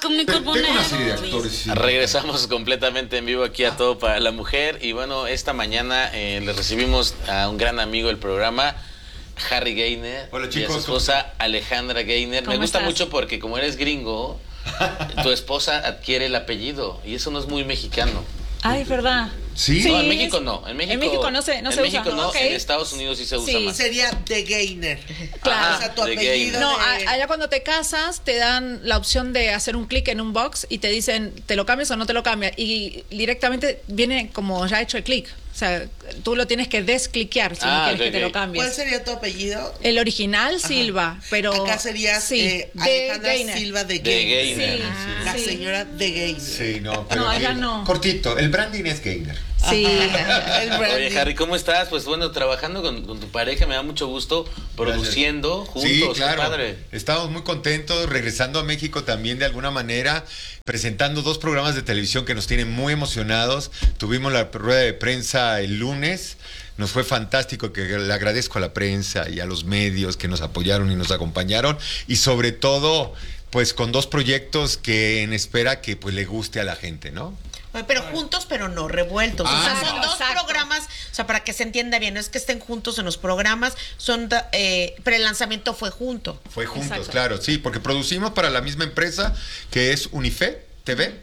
con mi cuerpo Tengo una negro. serie de actores. Sí. Regresamos completamente en vivo aquí a Todo para la Mujer. Y bueno, esta mañana le recibimos a un gran amigo del programa, Harry Gaynor. Hola, y a chicos, su esposa Alejandra Gaynor. Me gusta mucho porque como eres gringo, tu esposa adquiere el apellido. Y eso no es muy mexicano. Ay, es verdad. ¿Sí? No, en México no. En México no se en usa. México no, Okay. en Estados Unidos sí se usa más. Sería de Gaynor. Claro. O sea, tu de apellido. No, de... allá cuando te casas te dan la opción de hacer un clic en un box y te dicen, ¿te lo cambias o no te lo cambias? Y directamente viene como ya hecho el clic. O sea, tú lo tienes que descliquear si no quieres que te lo cambies. ¿Cuál sería tu apellido? El original, Silva, pero... Acá serías sí, Alejandra Gaynor. Silva de De Gaynor. Gaynor. Sí, La sí. señora de Gaynor. Sí, no, pero No, allá no. cortito, el branding es Gaynor. Sí. El branding. Oye, Harry, ¿cómo estás? Pues bueno, trabajando con tu pareja, me da mucho gusto, produciendo juntos, Sí, qué claro. padre. Estamos muy contentos, regresando a México también de alguna manera, presentando 2 programas de televisión que nos tienen muy emocionados. Tuvimos la rueda de prensa el lunes. Nos fue fantástico, que le agradezco a la prensa y a los medios que nos apoyaron y nos acompañaron. Y sobre todo, pues con 2 proyectos que en espera que pues le guste a la gente, ¿no? Pero juntos, pero no revueltos. O sea, son dos exacto. programas, o sea, para que se entienda bien, no es que estén juntos en los programas, pero el lanzamiento fue junto. Fue juntos, Exacto. claro, sí, porque producimos para la misma empresa que es Unife TV.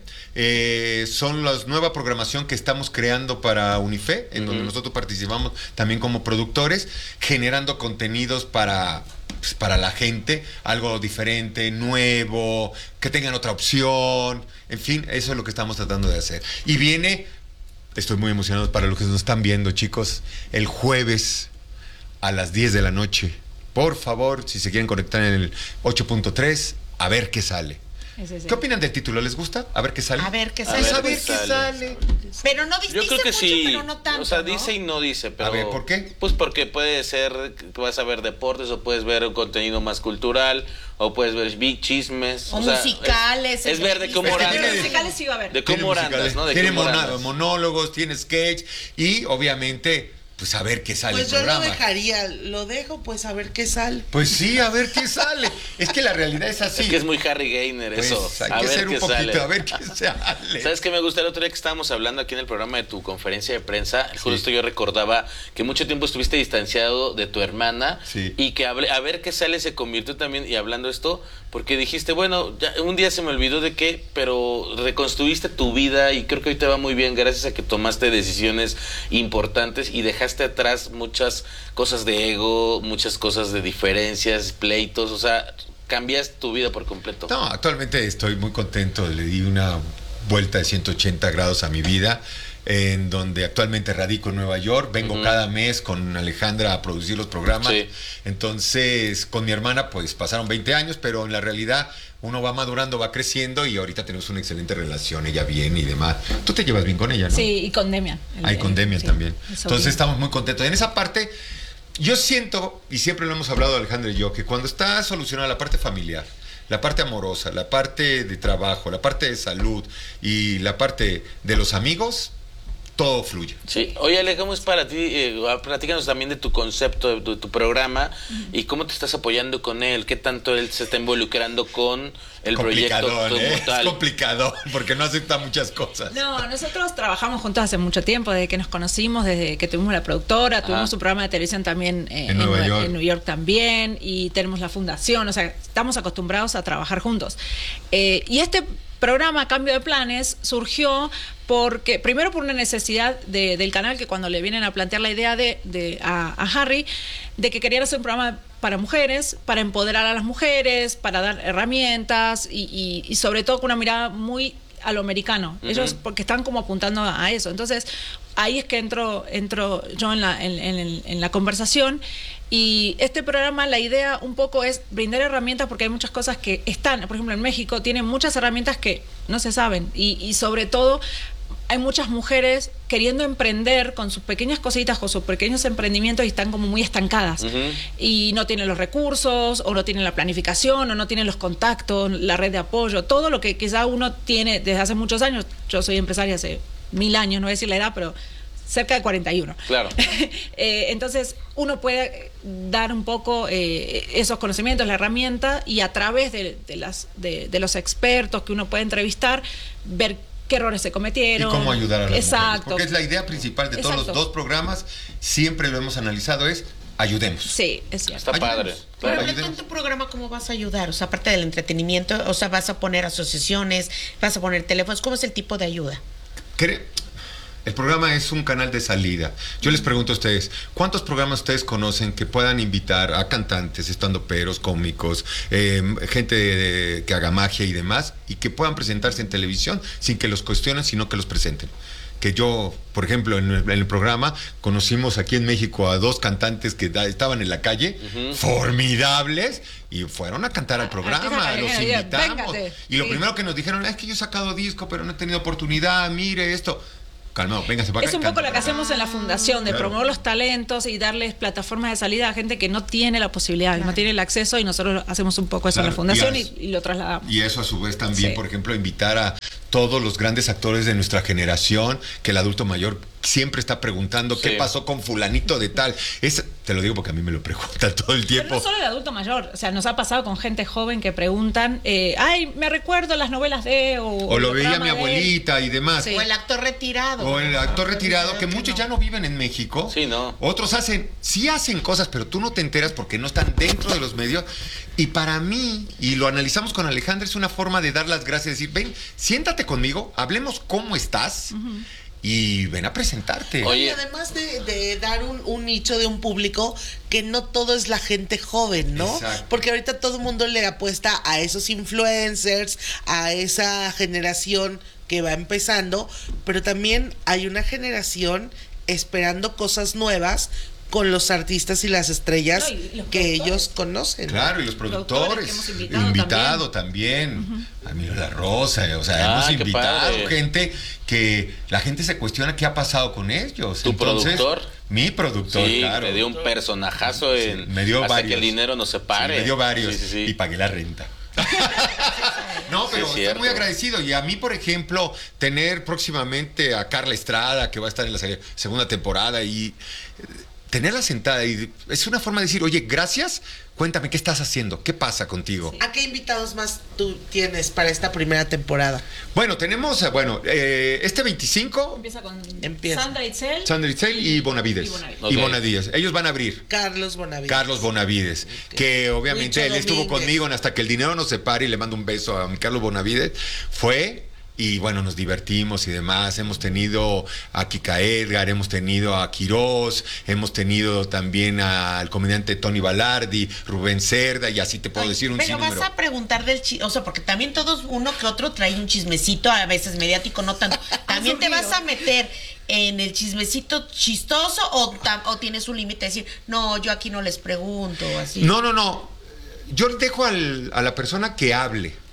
Son la nueva programación que estamos creando para Unife, en donde nosotros participamos también como productores, generando contenidos para la gente, algo diferente, nuevo, que tengan otra opción, en fin, eso es lo que estamos tratando de hacer. Y viene, estoy muy emocionado para los que nos están viendo, chicos, el jueves a las 10 de la noche. Por favor, si se quieren conectar en el 8.3, a ver qué sale. Sí. ¿Qué opinan del título? ¿Les gusta? A ver qué sale. A ver qué A sale. Pues a ver ver qué qué sale. sale. Pero no Yo dice creo que mucho, sí, pero no tanto. o sea, ¿no? dice y no dice, pero... A ver, ¿por qué? Pues porque puede ser que vas a ver deportes o puedes ver un contenido más cultural o puedes ver chismes. O sea, musicales, Es ver de cómo Es que andas. tiene- musicales sí va a haber. De cómo andas, ¿no? De Tiene cómo andas. monólogos, tiene sketch y obviamente, pues a ver qué sale Pues el yo lo programa. dejaría, lo dejo pues a ver qué sale. Pues sí, a ver qué sale. Es que la realidad es así. Es que es muy Harry Gaynor Pues eso. hay A que ver ser un qué poquito, sale. a ver qué sale. ¿Sabes qué me gusta? El otro día que estábamos hablando aquí en el programa de tu conferencia de prensa, Sí. justo yo recordaba que mucho tiempo estuviste distanciado de tu hermana Sí. y que a ver qué sale se convirtió también, y hablando esto, porque dijiste, bueno, ya, un día se me olvidó de qué, pero reconstruiste tu vida y creo que hoy te va muy bien gracias a que tomaste decisiones importantes y dejaste atrás muchas cosas de ego, muchas cosas de diferencias, pleitos, o sea, cambias tu vida por completo. No, actualmente estoy muy contento. Le di una vuelta de 180 grados a mi vida, en donde actualmente radico en Nueva York. Vengo cada mes con Alejandra a producir los programas. Sí. Entonces, con mi hermana, pues pasaron 20 años, pero en la realidad uno va madurando, va creciendo y ahorita tenemos una excelente relación. Ella bien y demás. Tú te llevas bien con ella, ¿no? Sí, y con Demian. Hay con Demian sí, también. eso Entonces bien. estamos muy contentos. En esa parte, yo siento, y siempre lo hemos hablado Alejandra y yo, que cuando está solucionada la parte familiar, la parte amorosa, la parte de trabajo, la parte de salud y la parte de los amigos, todo fluye. Sí. Oye, Ale, ¿cómo es para ti? Platícanos también de tu concepto, de tu programa y cómo te estás apoyando con él, qué tanto él se está involucrando con el proyecto Complicadón, como ¿eh? tal. Es complicado porque no acepta muchas cosas. No, nosotros trabajamos juntos hace mucho tiempo, desde que nos conocimos, desde que tuvimos la productora, tuvimos un programa de televisión también En Nueva York. en New York también, y tenemos la fundación, o sea, estamos acostumbrados a trabajar juntos. Y este programa Cambio de Planes surgió porque, primero por una necesidad del canal, que cuando le vienen a plantear la idea a Harry, de que querían hacer un programa para mujeres, para empoderar a las mujeres, para dar herramientas y sobre todo con una mirada muy a lo americano. Ellos porque están como apuntando a eso. Entonces, ahí es que entro yo en la conversación. Y este programa, la idea un poco es brindar herramientas, porque hay muchas cosas que están, por ejemplo, en México tienen muchas herramientas que no se saben, y sobre todo hay muchas mujeres queriendo emprender con sus pequeñas cositas, con sus pequeños emprendimientos, y están como muy estancadas. Y no tienen los recursos, o no tienen la planificación, o no tienen los contactos, la red de apoyo, todo lo que quizá uno tiene desde hace muchos años. Yo soy empresaria hace 1000 años, no voy a decir la edad, pero cerca de 41. Claro. Entonces, uno puede dar un poco esos conocimientos, la herramienta, y a través de los expertos que uno puede entrevistar, ver qué errores se cometieron. Y cómo ayudar a las mujeres. Exacto. Porque es la idea principal de todos los Exacto. 2 programas, siempre lo hemos analizado, es ayudemos. Sí, es cierto. Está padre. Ayudemos. Por Claro. ejemplo, tú en tu programa, ¿cómo vas a ayudar? O sea, aparte del entretenimiento, o sea, vas a poner asociaciones, vas a poner teléfonos. ¿Cómo es el tipo de ayuda? El programa es un canal de salida. Yo les pregunto a ustedes, ¿cuántos programas ustedes conocen que puedan invitar a cantantes, estandoperos, cómicos, gente que haga magia y demás, y que puedan presentarse en televisión sin que los cuestionen, sino que los presenten? Que yo, por ejemplo, en el programa conocimos aquí en México a 2 cantantes que estaban en la calle, formidables, y fueron a cantar al programa, artistas los callejeros, invitamos. véngate. Y lo Sí. primero que nos dijeron es que yo he sacado disco, pero no he tenido oportunidad, mire esto. Calmado, véngase para acá. Es un y poco canta. lo que hacemos en la fundación, de Claro. promover los talentos y darles plataformas de salida a gente que no tiene la posibilidad, que no tiene el acceso, y nosotros hacemos un poco eso en la Claro, fundación y y lo trasladamos. Y eso a su vez también, Sí. por ejemplo, invitar a todos los grandes actores de nuestra generación, que el adulto mayor siempre está preguntando qué Sí. pasó con fulanito de tal. Te lo digo porque a mí me lo preguntan todo el Pero tiempo. no solo el adulto mayor, o sea, nos ha pasado con gente joven que preguntan, ay, me recuerdo las novelas de... O lo el veía programa mi de-". abuelita y demás. Sí. O el actor retirado. O el actor retirado, que muchos ya no viven en México. Sí, no. Otros sí hacen cosas, pero tú no te enteras porque no están dentro de los medios. Y para mí, y lo analizamos con Alejandra, es una forma de dar las gracias, decir, ven, siéntate conmigo, hablemos cómo estás y ven a presentarte. Oye. Y además de dar un nicho de un público que no todo es la gente joven, ¿no? Exacto. Porque ahorita todo el mundo le apuesta a esos influencers, a esa generación que va empezando, pero también hay una generación esperando cosas nuevas con los artistas y las estrellas No, y los que productores. ellos conocen. Claro, y los Productores productores. que hemos invitado también. A Milo La Rosa, o sea, Ah, hemos qué invitado padre. gente que la gente se cuestiona qué ha pasado con ellos. ¿Tu productor? Mi productor, Sí, claro. me dio un personajazo en Sí, me dio hasta varios. que el dinero nos separe. Sí, me dio varios Sí, sí, sí. y pagué la renta. No, pero Sí, es estoy cierto. muy agradecido. Y a mí, por ejemplo, tener próximamente a Carla Estrada, que va a estar en la segunda temporada, y tenerla sentada, y es una forma de decir, oye, gracias, cuéntame, ¿qué estás haciendo? ¿Qué pasa contigo? ¿A qué invitados más tú tienes para esta primera temporada? Bueno, tenemos, este 25, Empieza. Sandra Itzel. Sandra Itzel y Bonavides. Y Bonavides. Y Ok. Bonavides. Ellos van a abrir. Carlos Bonavides. Carlos Bonavides, que obviamente Huicho él estuvo Domínguez. conmigo en Hasta que el dinero nos separe, y le mando un beso a mi Carlos Bonavides. Y bueno, nos divertimos y demás. Hemos tenido a Kika Edgar, hemos tenido a Quirós, hemos tenido también al comediante Tony Balardi, Rubén Cerda, y así te puedo decir un Pero vas sinnúmero. a preguntar del o sea, porque también todos, uno que otro trae un chismecito, a veces mediático, no tanto. ¿También te vas a meter en el chismecito chistoso o tienes un límite de decir, no, yo aquí no les pregunto, o así? No. Yo dejo a la persona que hable.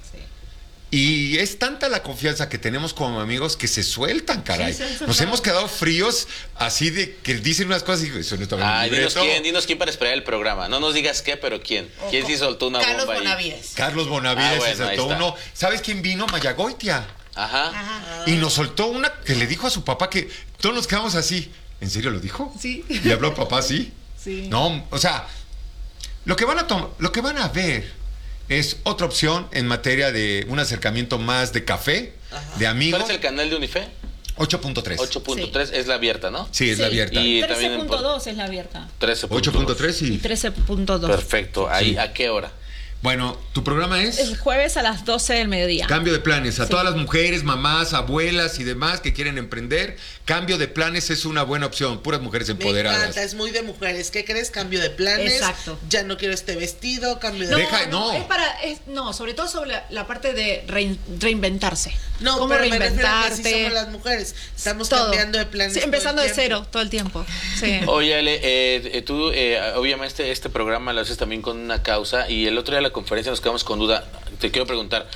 Y es tanta la confianza que tenemos como amigos que se sueltan, caray. Sí, se Nos sueltan. hemos quedado fríos así de que dicen unas cosas y digo, eso no estaba en el Ay, libreto. dinos quién para esperar el programa. No nos digas qué, pero quién. ¿Quién sí soltó una Carlos bomba ahí? Bonavides. Carlos Bonavides Ah, bueno, se ahí soltó está. uno. ¿Sabes quién vino? Mayagoitia. Ajá. Ajá. Y nos soltó una que le dijo a su papá que todos nos quedamos así. ¿En serio lo dijo? Sí. ¿Le habló papá así? Sí. No, o sea, lo que van a ver es otra opción en materia de un acercamiento más de café, de amigos. ¿Cuál es el canal de Unife? 8.3. 8.3 es la abierta, ¿no? Sí, es la abierta. Y también en 13.2 es la abierta. 13.2. 8.3 Y y... 13.2. Perfecto. Ahí, Sí. ¿a qué hora? Bueno, tu programa es... El jueves a las 12 del mediodía. Cambio de planes. A Sí. todas las mujeres, mamás, abuelas y demás que quieren emprender, cambio de planes es una buena opción. Puras mujeres Me empoderadas. encanta, es muy de mujeres. ¿Qué crees? Cambio de planes. Exacto. Ya no quiero este vestido, cambio de... No. No, sobre todo sobre la parte de reinventarse. No, cómo pero me refiero a que así reinventarte. somos las mujeres. Estamos Todo. cambiando de planes. Sí, todo empezando el de tiempo. cero todo el tiempo. Sí. Oye, Ale, tú obviamente este programa lo haces también con una causa y el otro día de la conferencia nos quedamos con duda. Te quiero preguntar,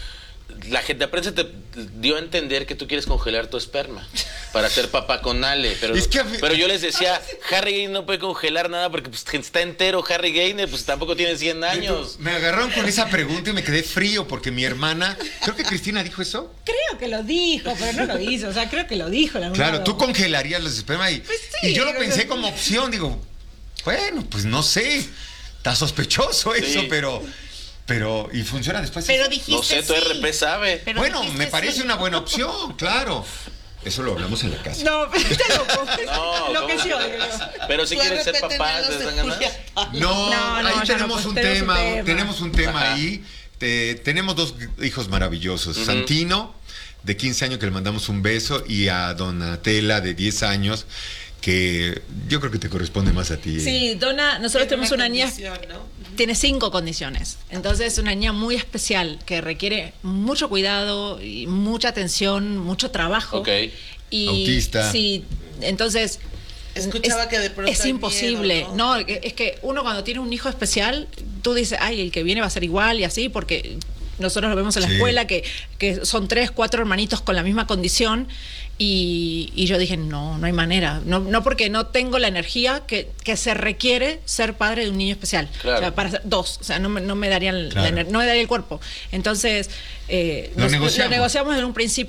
la gente de prensa te dio a entender que tú quieres congelar tu esperma para ser papá con Ale, pero, Es que pero yo les decía, Harry Gainer no puede congelar nada porque pues, está entero. Harry Gainer pues tampoco tiene 100 años. Me agarraron con esa pregunta y me quedé frío porque mi hermana, creo que Cristina dijo eso. Creo que lo dijo, pero no lo hizo. O sea, creo que lo dijo. En algún Claro, lado. tú congelarías los espermas Pues sí, y yo lo o pensé sea, como opción. Digo, bueno, pues no sé. Está sospechoso eso, Sí. pero y funciona después. Pero dijiste No sé, tu sí. RP sabe. Pero Bueno, dijiste me parece sí. una buena opción, claro. Eso lo hablamos en la casa. No, pero está loco. No, Lo que ¿cómo sí que odio. Pero si Tú quieren ser repete papás, en ¿les los dan de ganas? Julieta. No, No, ahí ya tenemos no, un pues, tema, tema. tenemos un tema Ajá. ahí. Tenemos 2 hijos maravillosos. Ujú. Santino, de 15 años, que le mandamos un beso, y a Donatella, de 10 años, que yo creo que te corresponde más a ti. Sí, Donna, nosotros tenemos una niña, condición, ¿no? tiene 5 condiciones. Entonces, es una niña muy especial que requiere mucho cuidado y mucha atención, mucho trabajo. Ok. Y, Autista. Sí, entonces. Escuchaba que de pronto es hay imposible. miedo, ¿no? Es que uno cuando tiene un hijo especial, tú dices, ay, el que viene va a ser igual y así, porque nosotros lo vemos en la Sí. escuela, que son 3, 4 hermanitos con la misma condición. Y yo dije, no hay manera. No porque no tengo la energía que se requiere ser padre de un niño especial. Claro. O sea, para ser 2. O sea, no me darían Claro. no me daría el cuerpo. Entonces, Lo negociamos. lo negociamos en un principio.